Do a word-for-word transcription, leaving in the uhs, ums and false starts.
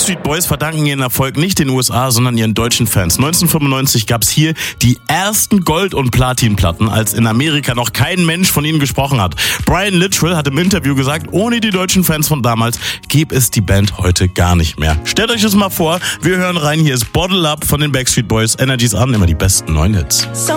Backstreet Boys verdanken ihren Erfolg nicht den U S A, sondern ihren deutschen Fans. neunzehnhundertfünfundneunzig gab es hier die ersten Gold- und Platinplatten, als in Amerika noch kein Mensch von ihnen gesprochen hat. Brian Littrell hat im Interview gesagt, ohne die deutschen Fans von damals gäbe es die Band heute gar nicht mehr. Stellt euch das mal vor, wir hören rein, hier ist Bottle Up von den Backstreet Boys. Energies an, immer die besten neuen Hits.